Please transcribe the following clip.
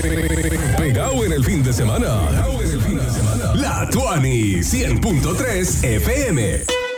Pegado en el fin de semana. La Tuani 100.3 FM.